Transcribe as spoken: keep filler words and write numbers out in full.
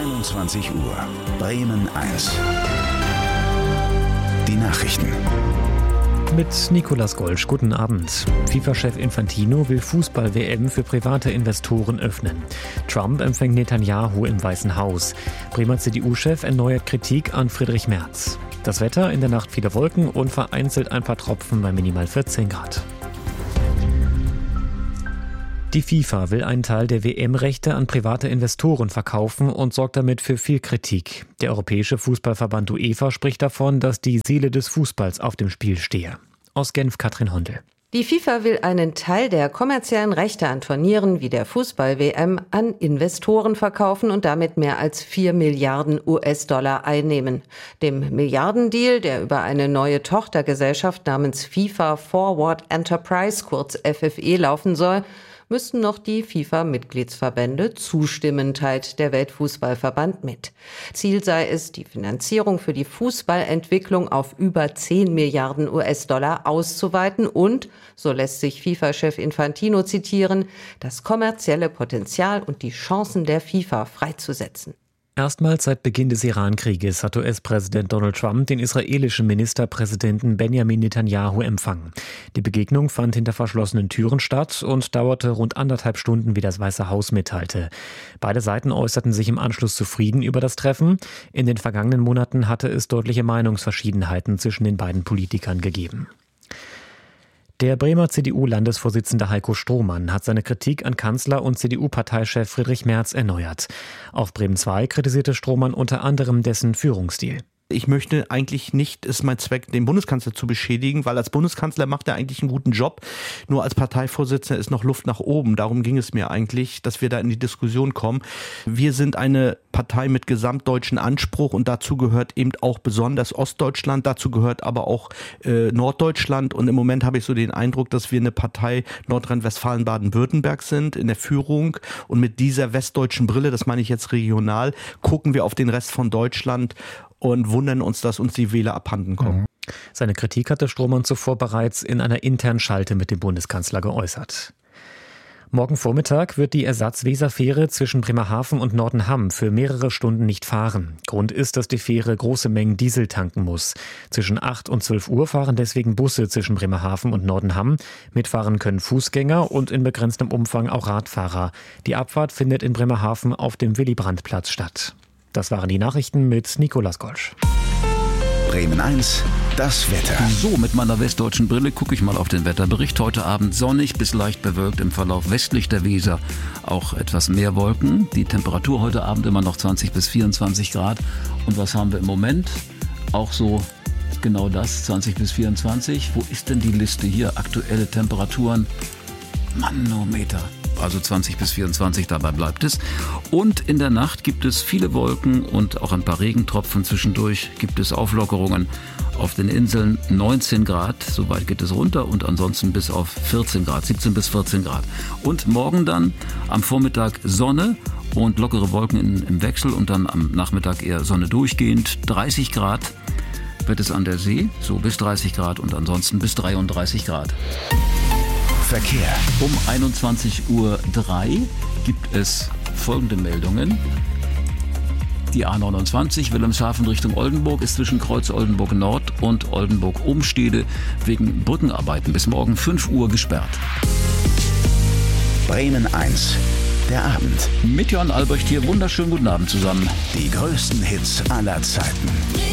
einundzwanzig Uhr, Bremen eins. Die Nachrichten. Mit Nicolas Golsch, guten Abend. FIFA-Chef Infantino will Fußball-W M für private Investoren öffnen. Trump empfängt Netanyahu im Weißen Haus. Bremer C D U-Chef erneuert Kritik an Friedrich Merz. Das Wetter, in der Nacht viele Wolken und vereinzelt ein paar Tropfen bei minimal vierzehn Grad. Die FIFA will einen Teil der W M-Rechte an private Investoren verkaufen und sorgt damit für viel Kritik. Der Europäische Fußballverband UEFA spricht davon, dass die Seele des Fußballs auf dem Spiel stehe. Aus Genf Katrin Hondel. Die FIFA will einen Teil der kommerziellen Rechte an Turnieren wie der Fußball-W M an Investoren verkaufen und damit mehr als vier Milliarden U S-Dollar einnehmen. Dem Milliardendeal, der über eine neue Tochtergesellschaft namens FIFA Forward Enterprise, kurz F F E, laufen soll, müssten noch die FIFA-Mitgliedsverbände zustimmen, teilt der Weltfußballverband mit. Ziel sei es, die Finanzierung für die Fußballentwicklung auf über zehn Milliarden U S-Dollar auszuweiten und, so lässt sich FIFA-Chef Infantino zitieren, das kommerzielle Potenzial und die Chancen der FIFA freizusetzen. Erstmals seit Beginn des Iran-Krieges hat U S-Präsident Donald Trump den israelischen Ministerpräsidenten Benjamin Netanyahu empfangen. Die Begegnung fand hinter verschlossenen Türen statt und dauerte rund anderthalb Stunden, wie das Weiße Haus mitteilte. Beide Seiten äußerten sich im Anschluss zufrieden über das Treffen. In den vergangenen Monaten hatte es deutliche Meinungsverschiedenheiten zwischen den beiden Politikern gegeben. Der Bremer C D U-Landesvorsitzende Heiko Strohmann hat seine Kritik an Kanzler und C D U-Parteichef Friedrich Merz erneuert. Auf Bremen zwei kritisierte Strohmann unter anderem dessen Führungsstil. Ich möchte eigentlich nicht, ist mein Zweck, den Bundeskanzler zu beschädigen, weil als Bundeskanzler macht er eigentlich einen guten Job. Nur als Parteivorsitzender ist noch Luft nach oben. Darum ging es mir eigentlich, dass wir da in die Diskussion kommen. Wir sind eine Partei mit gesamtdeutschen Anspruch und dazu gehört eben auch besonders Ostdeutschland, dazu gehört aber auch äh, Norddeutschland. Und im Moment habe ich so den Eindruck, dass wir eine Partei Nordrhein-Westfalen, Baden-Württemberg sind in der Führung. Und mit dieser westdeutschen Brille, das meine ich jetzt regional, gucken wir auf den Rest von Deutschland und wundern uns, dass uns die Wähler abhanden kommen. Seine Kritik hatte Strohmann zuvor bereits in einer internen Schalte mit dem Bundeskanzler geäußert. Morgen Vormittag wird die Ersatz-Weser-Fähre zwischen Bremerhaven und Nordenham für mehrere Stunden nicht fahren. Grund ist, dass die Fähre große Mengen Diesel tanken muss. Zwischen acht und zwölf Uhr fahren deswegen Busse zwischen Bremerhaven und Nordenham. Mitfahren können Fußgänger und in begrenztem Umfang auch Radfahrer. Die Abfahrt findet in Bremerhaven auf dem Willy-Brandt-Platz statt. Das waren die Nachrichten mit Nicolas Golsch. Bremen eins, das Wetter. So, mit meiner westdeutschen Brille gucke ich mal auf den Wetterbericht. Heute Abend sonnig bis leicht bewölkt, im Verlauf westlich der Weser auch etwas mehr Wolken. Die Temperatur heute Abend immer noch zwanzig bis vierundzwanzig Grad. Und was haben wir im Moment? Auch so genau das, zwanzig bis vierundzwanzig. Wo ist denn die Liste hier? Aktuelle Temperaturen. Manometer. Also zwanzig bis vierundzwanzig, dabei bleibt es. Und in der Nacht gibt es viele Wolken und auch ein paar Regentropfen. Zwischendurch gibt es Auflockerungen auf den Inseln. neunzehn Grad, soweit geht es runter, und ansonsten bis auf vierzehn Grad, siebzehn bis vierzehn Grad. Und morgen dann am Vormittag Sonne und lockere Wolken in, im Wechsel und dann am Nachmittag eher Sonne durchgehend. dreißig Grad wird es an der See, so bis dreißig Grad und ansonsten bis dreiunddreißig Grad. Verkehr. Um einundzwanzig Uhr drei gibt es folgende Meldungen. Die A neunundzwanzig Wilhelmshaven Richtung Oldenburg ist zwischen Kreuz Oldenburg Nord und Oldenburg Umstede wegen Brückenarbeiten bis morgen fünf Uhr gesperrt. Bremen eins, der Abend. Mit Johann Albrecht hier, wunderschönen guten Abend zusammen. Die größten Hits aller Zeiten.